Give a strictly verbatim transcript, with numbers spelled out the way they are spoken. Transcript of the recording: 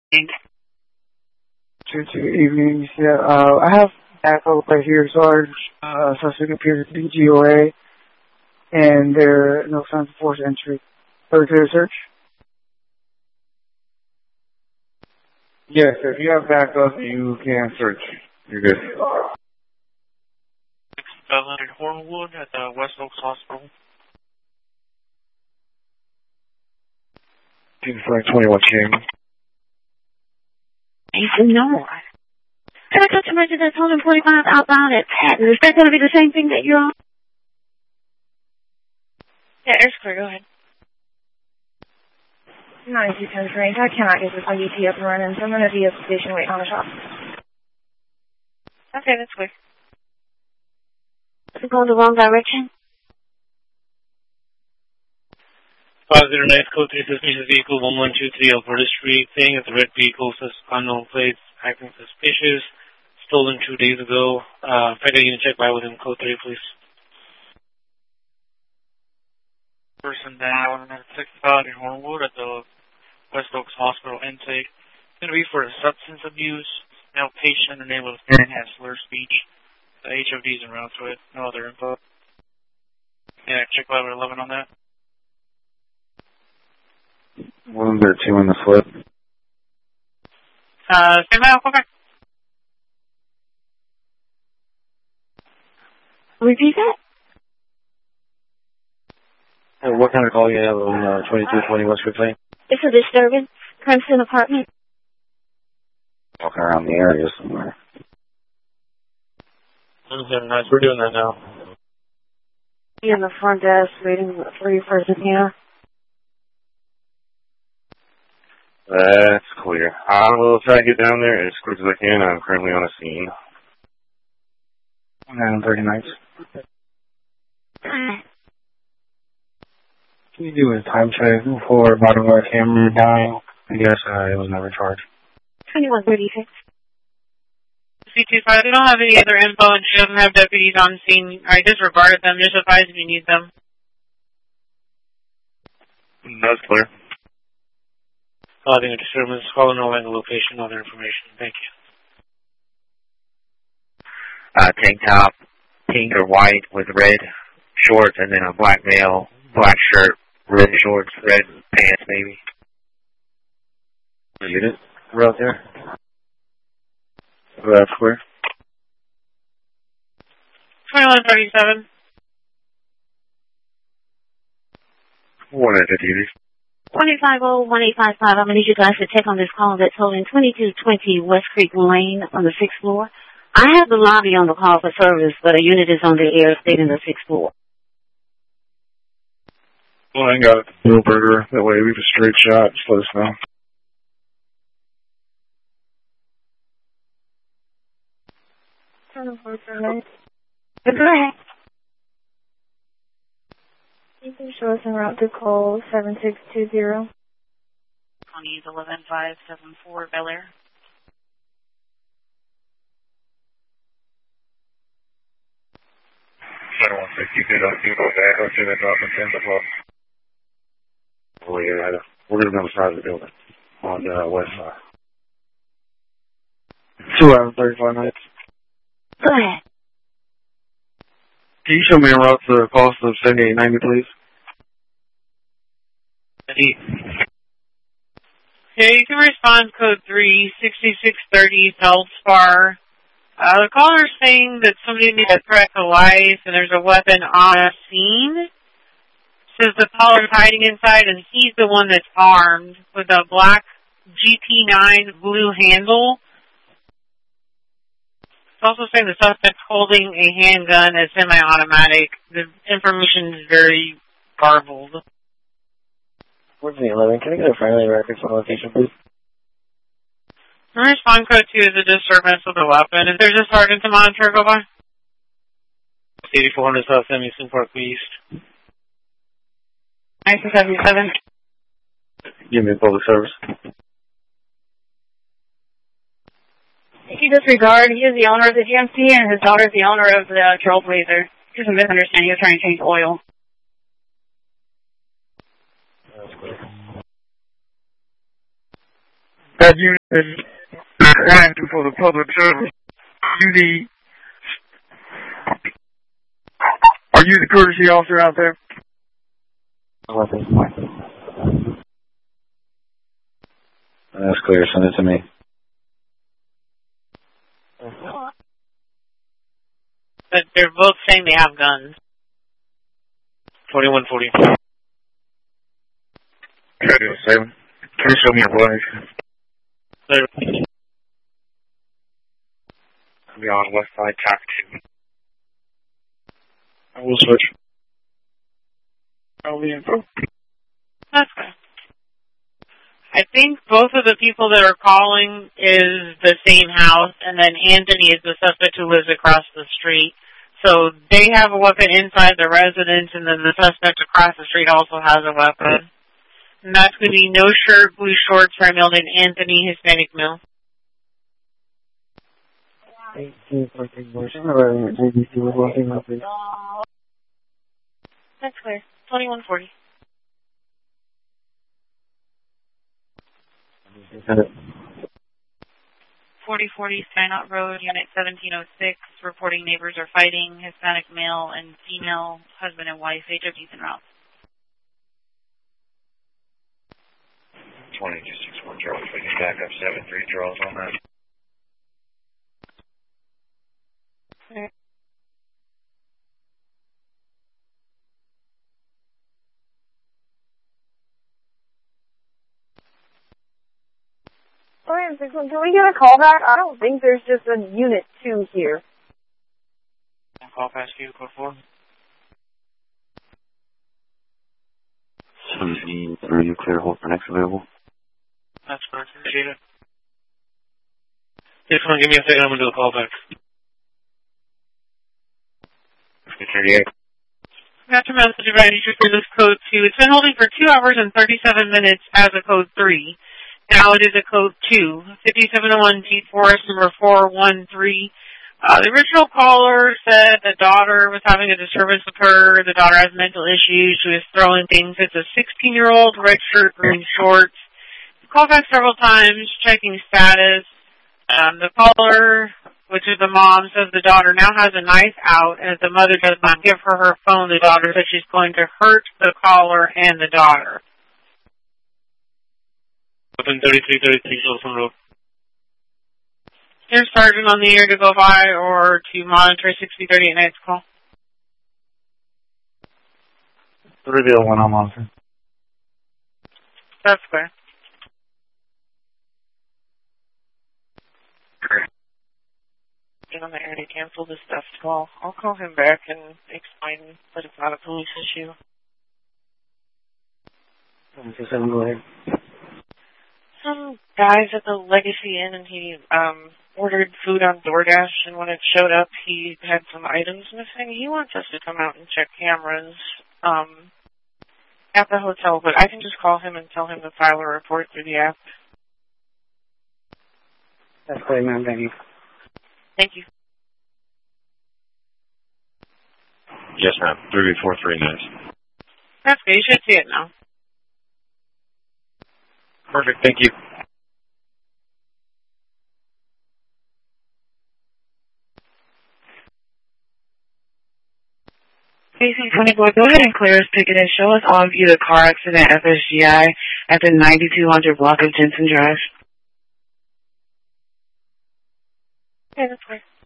Two two evenings. Yeah, uh, I have backup right here. Sarge, uh, suspect appears to be G O A, and there are no signs of forced entry. Further to the search? Yes, if you have backup, you can search. You're good. seven hundred Hornwood at the West Oaks Hospital. Flight twenty-one King. He said, no. Can I touch a message that's one forty-five outbound at Patton? Is that going to be the same thing that you're on? Yeah, air's clear. Go ahead. ninety-two ten range. I cannot get this I U P up and running, so I'm going to be at the station waiting on the shop. Okay, that's clear. Is it going the wrong direction? five zero nine code three suspicious vehicle one one two three Alberta Street, saying that the red vehicle says unknown plates, acting suspicious, stolen two days ago. Uh, Federal unit check by within code three, please. Person down at six hundred Hornwood at the West Oaks Hospital intake. It's going to be for a substance abuse. Now patient, the name of the parent has slur speech. The H O D's en route to it. No other info. Yeah, check by eleven on that. One there, two in the slip. Uh, stand by, okay. Repeat that? Hey, what kind of call you have on uh, twenty-two twenty West Coast Lane? It's a disturbance. Crimson apartment. Walking around the area somewhere. Okay, nice. We're doing that now. You're in the front desk waiting for you for a subpoena. That's clear. I will try to get down there as quick as I can. I'm currently on a scene. nine thirty nights. Can you do a time check for bottom of our camera dying? I guess uh, it was never charged. twenty-one thirty-six. C two five, they don't have any other info and she doesn't have deputies on scene. I disregarded them. Just advise if you need them. That's clear. Causing a disturbance, call and the location, other information. Thank you. Uh, tank top, pink or white with red shorts, and then a black male, black shirt, red shorts, red pants, maybe. Unit, we're out there. That's clear. twenty-one thirty-seven. One at the T V. twenty-five oh one eight five five. I'm going to need you guys to check on this call that's holding twenty-two twenty West Creek Lane on the sixth floor. I have the lobby on the call for service, but a unit is on the air stating the sixth floor. Well, I got it. Bill Burger. That way we have a straight shot. Just let us know. Go ahead. You can show us en route to call seven six two zero. Tony's eleven five seven four Bel Air. I don't want to keep it up. You go back. I'll say that drop in ten o'clock. Oh, yeah. We're going to be on the side of the building on the west side. Two hours, thirty-five minutes. Go ahead. Can you show me en route to the cost of seventy-eight ninety, please? Okay, you can respond code three sixty-six thirty Feldspar. Uh, the caller's saying that somebody made a threat to life and there's a weapon on a scene. Says the caller's hiding inside and he's the one that's armed with a black G T nine blue handle. It's also saying the suspect's holding a handgun as semi-automatic. The information is very garbled. What's the eleven? Can I get a friendly record for location, please? Respond code two is a disturbance with a weapon. If there's a sergeant to monitor, go by. eighty-four hundred South Emerson Park East. nineteen seventy-seven. Give me a public service. He disregard. He is the owner of the G M C and his daughter is the owner of the Trailblazer. There's a misunderstanding. He was trying to change oil. That unit is active for the public service. You the, are you the courtesy officer out there? That's clear. Send it to me. But they're both saying they have guns. twenty-one forty. Seven. Can you show me your boys? I'll be on West Side Track two. I will switch. I'll be in front. That's good. I think both of the people that are calling is the same house, and then Anthony is the suspect who lives across the street. So they have a weapon inside the residence, and then the suspect across the street also has a weapon. And that's going to be no shirt, blue shorts, primarily named Anthony, Hispanic male. That's clear. twenty-one forty. forty forty Steinott Road, Unit seventeen oh six, reporting neighbors are fighting, Hispanic male and female, husband and wife, H O Ds en route. twenty to six one Charlie, we can back up seven three Charles on that. Okay. Can we get a call back? I don't think there's just a unit two here. Call past you, code four. seventeen three, you clear, hold for next available. That's fine, appreciate it. Just want to give me a second, I'm going to do a call back. thirty-eight. Got your message about you for this code two. It's been holding for two hours and thirty-seven minutes as a code three. Now it is a code two. fifty-seven oh one G Forest number four one three. Uh, the original caller said the daughter was having a disturbance with her. The daughter has mental issues. She was throwing things. It's a sixteen-year-old, red shirt, green shorts. Called back several times, checking status. Um, the caller, which is the mom, says the daughter now has a knife out, and if the mother does not give her her phone, the daughter says she's going to hurt the caller and the daughter. thirty-three thirty-three Wilson Road. Here's Sergeant on the air to go by or to monitor sixty thirty-eight night's call. Reveal when I'm on. That's clear. Get on the air to cancel this stuff call. I'll call him back and explain that it's not a police issue. Go ahead. Some guys at the Legacy Inn, and he um ordered food on DoorDash, and when it showed up, he had some items missing. He wants us to come out and check cameras um at the hotel, but I can just call him and tell him to file a report through the app. That's great, ma'am. Thank you. Thank you. Yes, ma'am. three four three nine. That's good. You should see it now. Perfect. Thank you. Casey twenty-four, go ahead and clear us ticket and show us all of you the car accident F S G I at the ninety-two hundred block of Jensen Drive. Okay, that's fine.